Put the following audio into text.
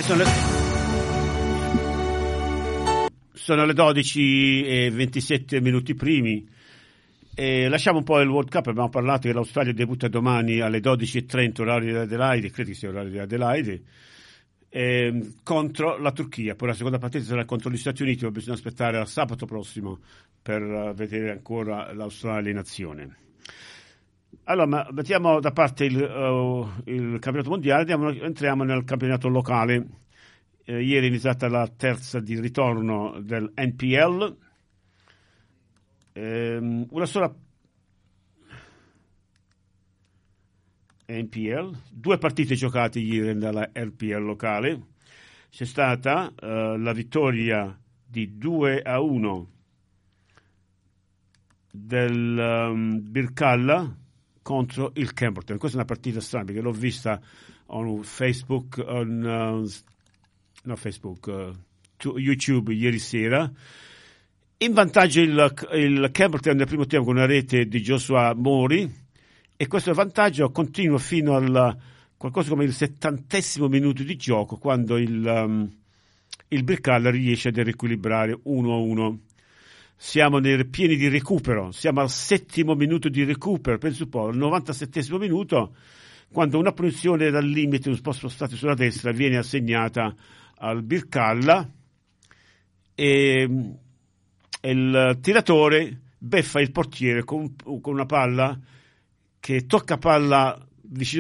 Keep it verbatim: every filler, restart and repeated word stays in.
Sono le, sono le dodici e ventisette minuti primi. E lasciamo un po' il World Cup. Abbiamo parlato che l'Australia debutta domani alle dodici e trenta orario di Adelaide, credo che sia orario di Adelaide, eh, contro la Turchia. Poi la seconda partita sarà contro gli Stati Uniti, ma bisogna aspettare al sabato prossimo per uh, vedere ancora l'Australia in azione. Allora, ma mettiamo da parte il, uh, il campionato mondiale, andiamo, entriamo nel campionato locale. Eh, ieri è iniziata la terza di ritorno del N P L. Eh, una sola N P L, due partite giocate ieri nella R P L locale. C'è stata uh, la vittoria di due a uno del um, Birkalla contro il Campbellton. Questa è una partita strana perché l'ho vista on Facebook, on uh, no Facebook, uh, YouTube ieri sera. In vantaggio il, il Campbellton nel primo tempo con una rete di Joshua Mori, e questo vantaggio continua fino al qualcosa come il settantesimo minuto di gioco, quando il, um, il Birkalla riesce ad riequilibrare uno a uno. Siamo nei pieni di recupero, siamo al settimo minuto di recupero, penso un po', al novantasettesimo minuto, quando una punizione dal limite, un po' spostata sulla destra, viene assegnata al Birkalla e il tiratore beffa il portiere con, con una palla che tocca palla vicino